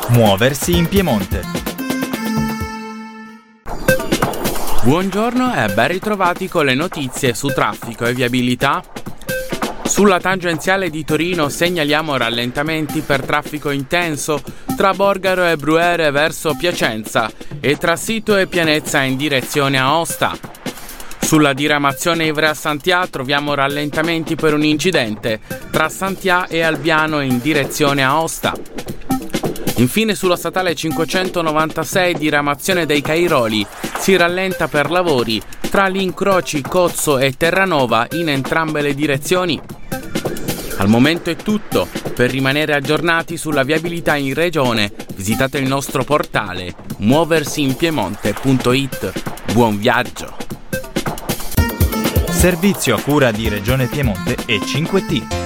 Muoversi in Piemonte. Buongiorno e ben ritrovati con le notizie su traffico e viabilità. Sulla tangenziale di Torino segnaliamo rallentamenti per traffico intenso tra Borgaro e Bruere verso Piacenza e tra Sito e Pianezza in direzione Aosta. Sulla diramazione Ivrea-Santià troviamo rallentamenti per un incidente tra Santià e Albiano in direzione Aosta. Infine sulla statale 596 diramazione dei Cairoli si rallenta per lavori tra gli incroci Cozzo e Terranova in entrambe le direzioni. Al momento è tutto. Per rimanere aggiornati sulla viabilità in regione visitate il nostro portale muoversiinpiemonte.it. Buon viaggio! Servizio a cura di Regione Piemonte e 5T.